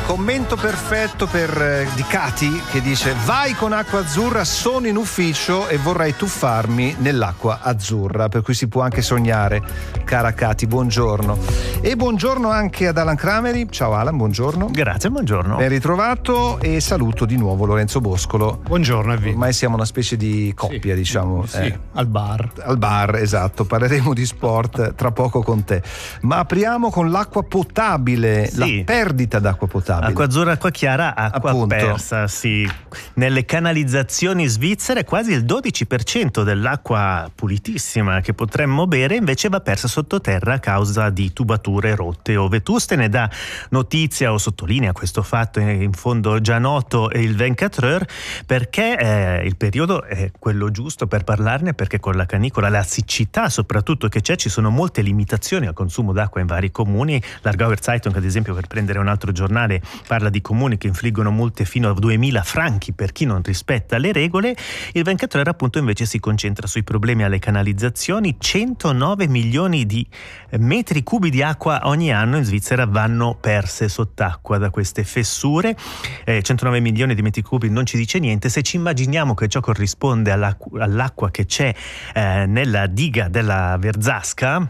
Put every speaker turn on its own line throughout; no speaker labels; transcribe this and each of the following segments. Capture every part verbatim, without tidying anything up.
Commento perfetto per eh, di Cati, che dice: vai con acqua azzurra, sono in ufficio e vorrei tuffarmi nell'acqua azzurra. Per cui si può anche sognare, cara Cati, buongiorno. E buongiorno anche ad Alan Crameri. Ciao Alan, buongiorno.
Grazie, buongiorno.
Ben ritrovato, e saluto di nuovo Lorenzo Boscolo.
Buongiorno, Evviva.
Ormai siamo una specie di coppia,
sì,
diciamo.
Sì,
eh.
al bar.
Al bar, esatto. Parleremo di sport tra poco con te. Ma apriamo con l'acqua potabile,
sì.
la perdita d'acqua potabile.
Acqua azzurra, acqua chiara, acqua
Appunto.
persa, sì. Nelle canalizzazioni svizzere quasi il dodici per cento dell'acqua pulitissima che potremmo bere invece va persa sottoterra a causa di tubature rotte o vetuste. Ne dà notizia o sottolinea questo fatto in fondo già noto il ventiquattro, perché eh, il periodo è quello giusto per parlarne, perché con la canicola, la siccità soprattutto che c'è, ci sono molte limitazioni al consumo d'acqua in vari comuni. L'Aargauer Zeitung, ad esempio, per prendere un altro giornale, parla di comuni che infliggono multe fino a duemila franchi per chi non rispetta le regole. Il ventiquattro appunto invece si concentra sui problemi alle canalizzazioni. centonove milioni di metri cubi di acqua ogni anno in Svizzera vanno perse sott'acqua da queste fessure. eh, centonove milioni di metri cubi non ci dice niente se ci immaginiamo che ciò corrisponde all'acqua, all'acqua che c'è eh, nella diga della Verzasca,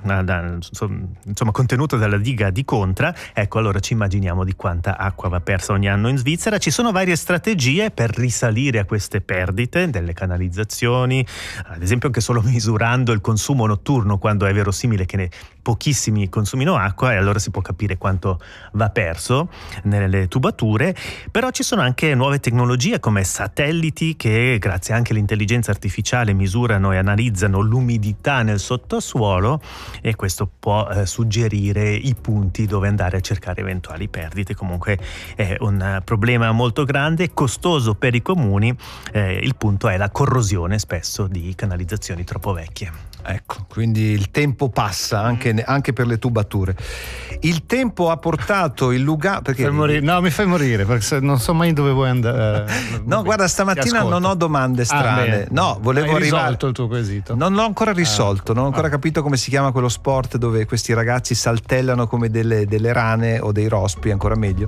insomma contenuto dalla diga di Contra. Ecco, allora ci immaginiamo di quanta acqua va persa ogni anno in Svizzera. Ci sono varie strategie per risalire a queste perdite delle canalizzazioni, ad esempio anche solo misurando il consumo notturno, quando è verosimile che ne pochissimi consumino acqua, e allora si può capire quanto va perso nelle tubature. Però ci sono anche nuove tecnologie come satelliti che, grazie anche all'intelligenza artificiale, misurano e analizzano l'umidità nel sottosuolo, e questo può eh, suggerire i punti dove andare a cercare eventuali perdite. Comunque è un problema molto grande, costoso per i comuni. Eh, il punto è la corrosione spesso di canalizzazioni troppo vecchie.
Ecco, quindi il tempo passa anche, anche per le tubature. Il tempo ha portato il Lugano, perché
Fai morire. No, mi fai morire, perché non so mai dove vuoi andare.
No, guarda, stamattina non ho domande strane.
Ah,
no, volevo
Hai
arrivare.
risolto il tuo quesito?
Non l'ho ancora risolto,
ah,
non ho ancora
ah.
capito come si chiama quello sport dove questi ragazzi saltellano come delle, delle rane o dei rospi, ancora meglio.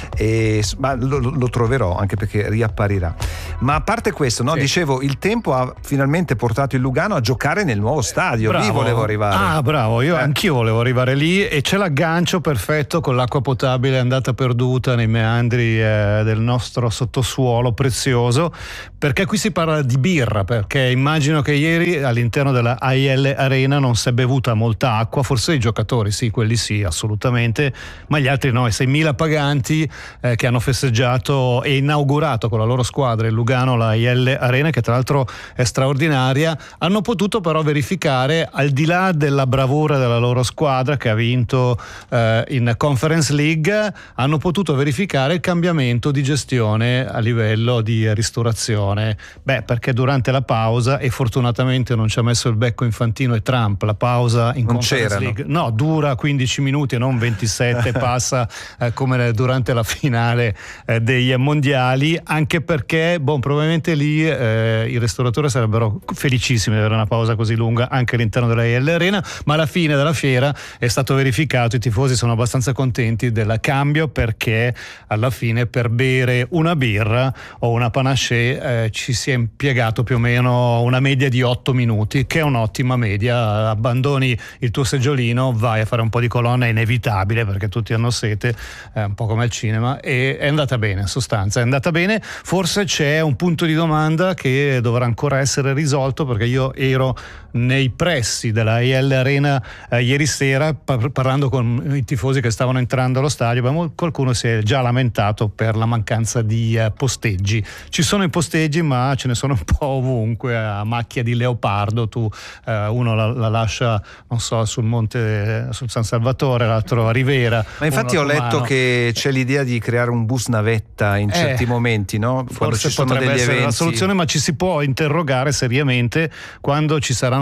E, ma lo, lo troverò, anche perché riapparirà. Ma a parte questo, no,
sì.
dicevo, il tempo ha finalmente portato il Lugano a giocare nel nuovo stadio.
Bravo.
Lì volevo arrivare.
Ah, bravo, io
eh.
anch'io volevo arrivare lì, e c'è l'aggancio perfetto con l'acqua potabile andata perduta nei meandri eh, del nostro sottosuolo prezioso, perché qui si parla di birra, perché immagino che ieri all'interno della A I L Arena non si è bevuta molta acqua, forse i giocatori sì, quelli sì, assolutamente, ma gli altri no. I seimila paganti eh, che hanno festeggiato e inaugurato con la loro squadra il Lugano la A I L Arena, che tra l'altro è straordinaria, hanno potuto però verificare, al di là della bravura della loro squadra che ha vinto eh, in Conference League, hanno potuto verificare il cambiamento di gestione a livello di ristorazione. Beh, perché durante la pausa, e fortunatamente non ci ha messo il becco Infantino e Trump, la pausa in
non
Conference
c'erano.
League no, dura quindici minuti e non ventisette, passa eh, come durante la finale eh, dei mondiali, anche perché bon, probabilmente lì eh, i ristoratori sarebbero felicissimi di avere una pausa così lunga anche all'interno della A I L Arena, ma alla fine della fiera è stato verificato, i tifosi sono abbastanza contenti del cambio, perché alla fine per bere una birra o una panaché eh, ci si è impiegato più o meno una media di otto minuti, che è un'ottima media. Abbandoni il tuo seggiolino, vai a fare un po' di colonna, è inevitabile perché tutti hanno sete, è un po' come al cinema, e è andata bene, in sostanza è andata bene. Forse c'è un punto di domanda che dovrà ancora essere risolto, perché io ero nei pressi della A I L Arena eh, ieri sera par- parlando con i tifosi che stavano entrando allo stadio. Beh, qualcuno si è già lamentato per la mancanza di eh, posteggi. Ci sono i posteggi, ma ce ne sono un po' ovunque, a macchia di leopardo. Tu eh, uno la, la lascia, non so, sul monte, sul San Salvatore, l'altro a Rivera.
Ma infatti ho letto
Romano.
che c'è l'idea di creare un bus navetta in
Eh,
certi momenti, no? Quando
Forse
ci sono
potrebbe
degli
essere
eventi.
la soluzione, ma ci si può interrogare seriamente quando ci saranno le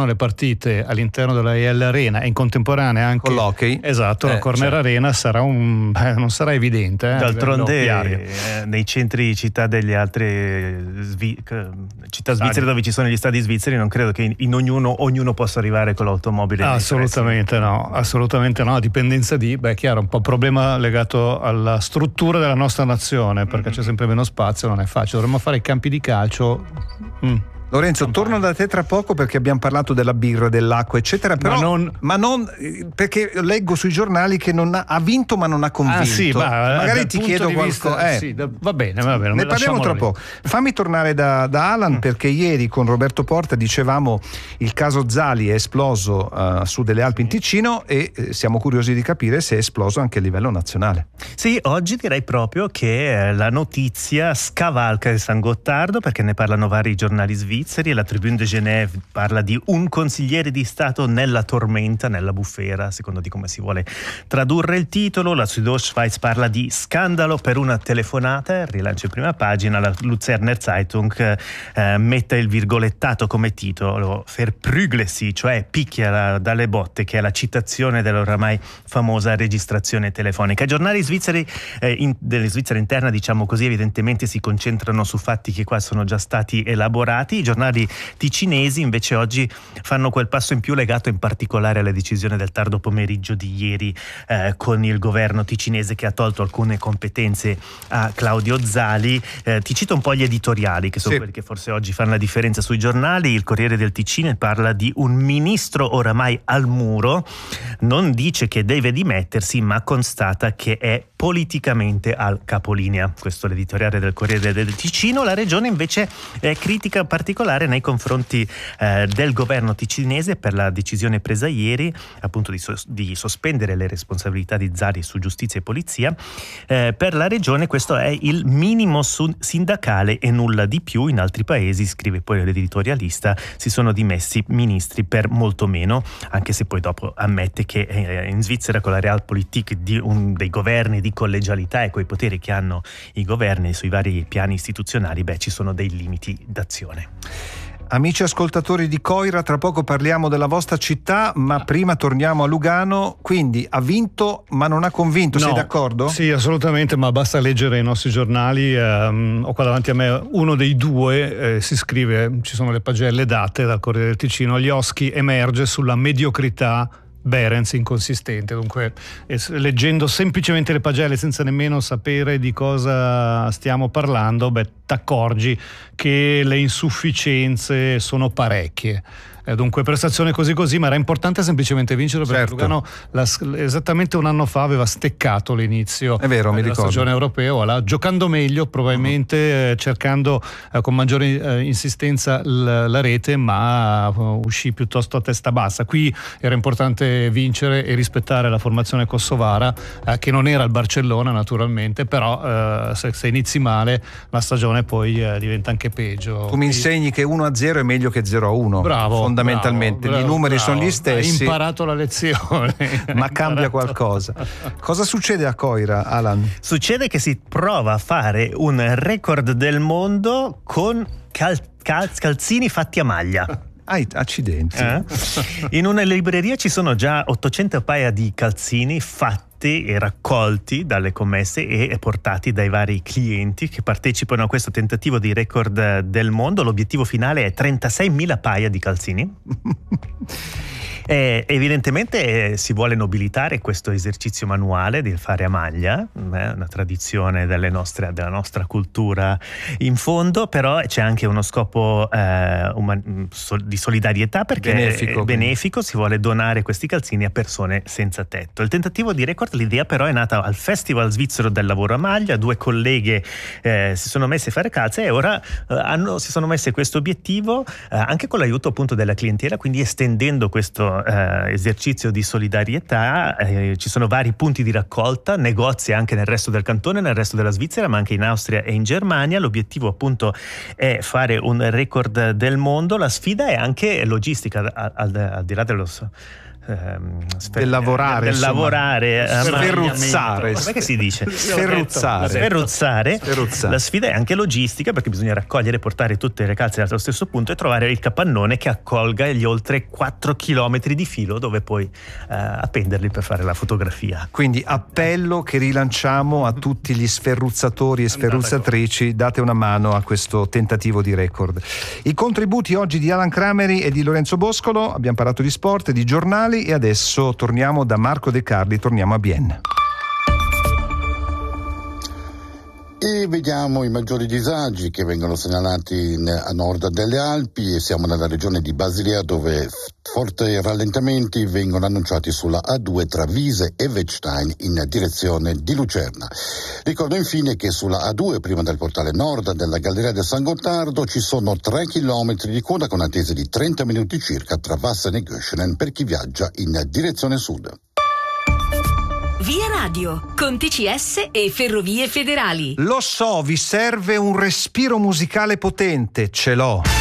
le partite all'interno della I L Arena e in contemporanea anche
con l'hockey,
esatto,
eh,
la Corner
certo.
Arena sarà un eh, non sarà evidente. Eh,
D'altronde eh, nei centri città degli altri svi- città svizzere dove ci sono gli stadi svizzeri, non credo che in, in ognuno ognuno possa arrivare con l'automobile.
Ah, assolutamente no, assolutamente no. A dipendenza di, beh, chiaro, un po' problema legato alla struttura della nostra nazione, perché mm-hmm. c'è sempre meno spazio, non è facile. Dovremmo fare i campi di calcio. Mm.
Lorenzo, Campagna. Torno da te tra poco perché abbiamo parlato della birra, dell'acqua, eccetera. Però, ma non, ma non perché leggo sui giornali che non ha, ha vinto, ma non ha convinto.
Ah, sì, ma,
magari ti chiedo qualcosa. Eh.
Sì, da, va bene, va bene.
Ne parliamo tra poco. Fammi tornare da, da Alan, mm. perché ieri con Roberto Porta dicevamo il caso Zali è esploso uh, su delle Alpi in Ticino e eh, siamo curiosi di capire se è esploso anche a livello nazionale.
Sì, oggi direi proprio che la notizia scavalca il San Gottardo, perché ne parlano vari giornali svizzeri. E la Tribune de Genève parla di un consigliere di Stato nella tormenta, nella bufera, secondo di come si vuole tradurre il titolo. La Südostschweiz parla di scandalo per una telefonata, rilancia in prima pagina. La Luzerner Zeitung eh, mette il virgolettato come titolo Verprügle, cioè picchia dalle botte, che è la citazione dell'oramai famosa registrazione telefonica. I giornali svizzeri eh, in, delle Svizzera interna, diciamo così, evidentemente si concentrano su fatti che qua sono già stati elaborati. I giornali ticinesi invece oggi fanno quel passo in più legato in particolare alla decisione del tardo pomeriggio di ieri eh, con il governo ticinese che ha tolto alcune competenze a Claudio Zali. Eh, ti cito un po' gli editoriali, che sono sì. quelli che forse oggi fanno la differenza sui giornali. Il Corriere del Ticino parla di un ministro oramai al muro, non dice che deve dimettersi, ma constata che è politicamente al capolinea. Questo è l'editoriale del Corriere del Ticino. La regione invece è critica particolare nei confronti eh, del governo ticinese per la decisione presa ieri appunto di, sos- di sospendere le responsabilità di Zali su giustizia e polizia. Eh, per la regione questo è il minimo su- sindacale e nulla di più. In altri paesi, scrive poi l'editorialista, si sono dimessi ministri per molto meno, anche se poi dopo ammette che eh, in Svizzera con la Realpolitik di un, dei governi di collegialità e coi poteri che hanno i governi sui vari piani istituzionali, beh, ci sono dei limiti d'azione.
Amici ascoltatori di Coira, tra poco parliamo della vostra città, ma prima torniamo a Lugano. Quindi ha vinto ma non ha convinto, no, sei d'accordo?
Sì, assolutamente, ma basta leggere i nostri giornali. ehm, ho qua davanti a me uno dei due, eh, si scrive, ci sono le pagelle date dal Corriere del Ticino, Lioschi emerge sulla mediocrità, Behrens inconsistente. Dunque, leggendo semplicemente le pagelle senza nemmeno sapere di cosa stiamo parlando, beh, t'accorgi che le insufficienze sono parecchie. Eh, dunque prestazione così così, ma era importante semplicemente vincere, perché
certo.
Lugano la, esattamente un anno fa aveva steccato l'inizio
È vero,
eh,
mi
della
ricordo.
stagione europea, là, giocando meglio probabilmente, uh-huh. eh, cercando eh, con maggiore eh, insistenza l- la rete, ma uh, uscì piuttosto a testa bassa. Qui era importante vincere e rispettare la formazione kosovara, eh, che non era il Barcellona naturalmente, però eh, se, se inizi male la stagione poi eh, diventa anche peggio.
Tu mi insegni che uno a zero è meglio che zero a uno.
Bravo.
Fondamentalmente
bravo,
i numeri
bravo.
sono gli stessi.
Hai imparato la lezione.
Ma cambia qualcosa. Cosa succede a Coira, Alan?
Succede che si prova a fare un record del mondo con cal- cal- calzini fatti a maglia.
Ah, accidenti.
Eh? In una libreria ci sono già ottocento paia di calzini fatti e raccolti dalle commesse e portati dai vari clienti che partecipano a questo tentativo di record del mondo. L'obiettivo finale è trentaseimila paia di calzini. E evidentemente eh, si vuole nobilitare questo esercizio manuale di fare a maglia, eh, una tradizione delle nostre, della nostra cultura in fondo, però c'è anche uno scopo eh, uman- sol- di solidarietà, perché
benefico,
è benefico, si vuole donare questi calzini a persone senza tetto. Il tentativo di record, l'idea però è nata al Festival Svizzero del Lavoro a Maglia. Due colleghe eh, si sono messe a fare calze e ora eh, hanno, si sono messe questo obiettivo eh, anche con l'aiuto appunto della clientela, quindi estendendo questo Eh, esercizio di solidarietà. Eh, ci sono vari punti di raccolta, negozi anche nel resto del cantone, nel resto della Svizzera, ma anche in Austria e in Germania. L'obiettivo appunto è fare un record del mondo. La sfida è anche logistica, al, al, al di là dello ehm,
del lavorare,
del
insomma,
lavorare,
sferruzzare,
come che si dice?
Sferruzzare.
Sferruzzare.
Sferruzzare.
La sfida è anche logistica, perché bisogna raccogliere e portare tutte le calze allo stesso punto e trovare il capannone che accolga gli oltre quattro chilometri di filo dove poi eh, appenderli per fare la fotografia.
Quindi appello che rilanciamo a tutti gli sferruzzatori e sferruzzatrici: date una mano a questo tentativo di record. I contributi oggi di Alan Crameri e di Lorenzo Boscolo, abbiamo parlato di sport, di giornali, e adesso torniamo da Marco De Carli, torniamo a Bienne.
E vediamo i maggiori disagi che vengono segnalati in, a nord delle Alpi, e siamo nella regione di Basilea, dove forti rallentamenti vengono annunciati sulla A due tra Wiese e Wettstein in direzione di Lucerna. Ricordo infine che sulla A due, prima del portale nord della Galleria del San Gottardo, ci sono tre chilometri di coda con attese di trenta minuti circa tra Vassen e Göschenen per chi viaggia in direzione sud.
Via Radio, con T C S e Ferrovie Federali.
Lo so, vi serve un respiro musicale potente, ce l'ho.